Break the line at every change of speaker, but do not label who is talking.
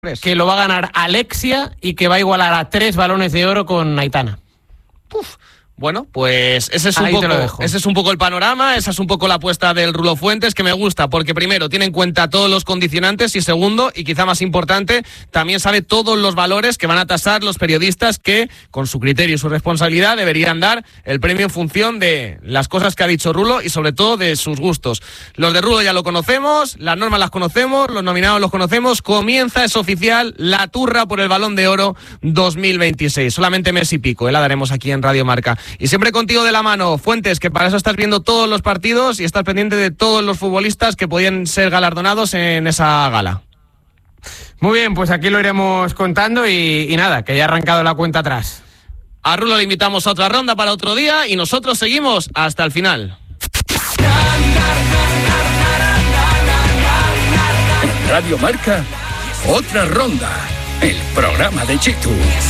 que lo va a ganar Alexia y que va a igualar a 3 balones de oro con Aitana.
Bueno, pues ese es un poco el panorama, esa es un poco la apuesta del Rulo Fuentes, que me gusta, porque primero tiene en cuenta todos los condicionantes y segundo, y quizá más importante, también sabe todos los valores que van a tasar los periodistas que, con su criterio y su responsabilidad, deberían dar el premio en función de las cosas que ha dicho Rulo y sobre todo de sus gustos. Los de Rulo ya lo conocemos, las normas las conocemos, los nominados los conocemos, comienza, es oficial, la turra por el Balón de Oro 2026. Solamente mes y pico, la daremos aquí en Radio Marca. Y siempre contigo de la mano, Fuentes, que para eso estás viendo todos los partidos y estás pendiente de todos los futbolistas que podían ser galardonados en esa gala.
Muy bien, pues aquí lo iremos contando y nada, que ya ha arrancado la cuenta atrás.
A Rulo le invitamos a otra ronda para otro día y nosotros seguimos hasta el final.
Radio Marca, otra ronda, el programa de Chitu.